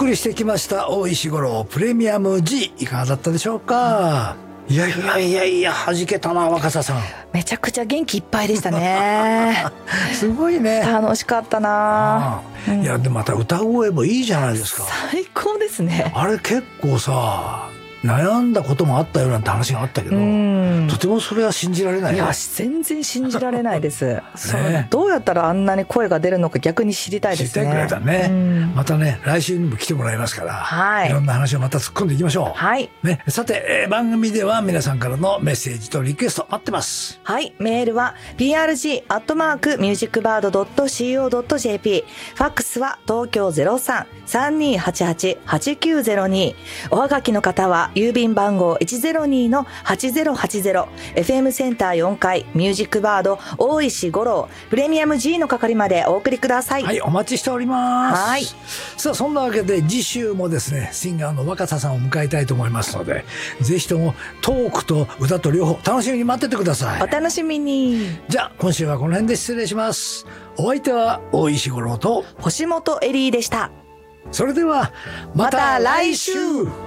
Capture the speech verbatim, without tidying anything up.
送りしてきました大石五郎プレミアム G、 いかがだったでしょうか。いやいやいやいや、弾けたな若狭さん。 めちゃくちゃ元気いっぱいでしたねすごいね、 楽しかったな、 うん、いやでまた歌声もいいじゃないですか。 最高ですね。 あれ結構さ悩んだこともあったよなんて話があったけど、とてもそれは信じられない、ね、 いや全然信じられないですね、どうやったらあんなに声が出るのか逆に知りたいですね。 知りたいくらいだね。またね来週にも来てもらいますから、はい、いろんな話をまた突っ込んでいきましょう。はい、ね、さて、えー、番組では皆さんからのメッセージとリクエスト待ってます。 はい、メールは ピーアールジー アットマークミュージックバード ドット シーオー ドット ジェーピー、 ファックスは東京 ゼロさん さんにーはちはち はちきゅうゼロに、おはがきの方は郵便番号 いちゼロにのはちゼロはちゼロ、 エフエム センターよんかいミュージックバード大石五郎プレミアム G の係までお送りください。 はい、お待ちしております。 はい、 さあそんなわけで次週もですねシンガーの若狭さんを迎えたいと思いますので、ぜひともトークと歌と両方楽しみに待っててください。 お楽しみに。 じゃあ今週はこの辺で失礼します。お相手は大石五郎と星本エリーでした。 それではまた来週。